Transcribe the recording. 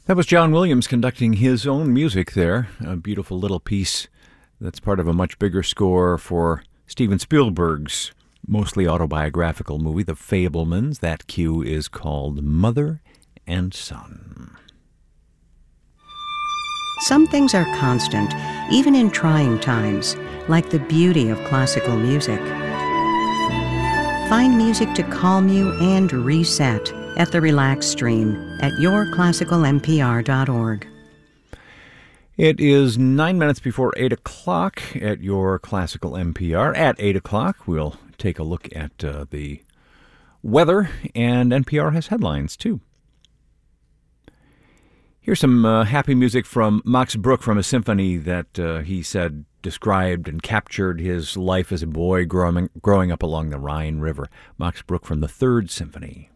That was John Williams conducting his own music there, a beautiful little piece that's part of a much bigger score for Steven Spielberg's mostly autobiographical movie, The Fabelmans. That cue is called Mother and Son. Some things are constant, even in trying times, like the beauty of classical music. Find music to calm you and reset at the Relax Stream at yourclassicalmpr.org. It is 9 minutes before 8 o'clock at your Classical NPR. At 8 o'clock, we'll take a look at the weather, and NPR has headlines, too. Here's some happy music from Max Bruch from a symphony that he said described and captured his life as a boy growing up along the Rhine River. Max Bruch from the Third Symphony.